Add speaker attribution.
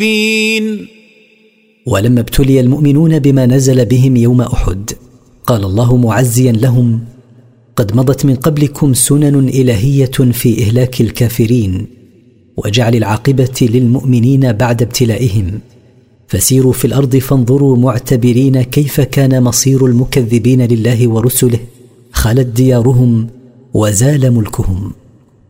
Speaker 1: ولما ابتلي المؤمنون بما نزل بهم يوم أحد قال الله معزيا لهم: قد مضت من قبلكم سنن إلهية في إهلاك الكافرين وجعل العاقبة للمؤمنين بعد ابتلائهم، فسيروا في الأرض فانظروا معتبرين كيف كان مصير المكذبين لله ورسله، خلت ديارهم وزال ملكهم.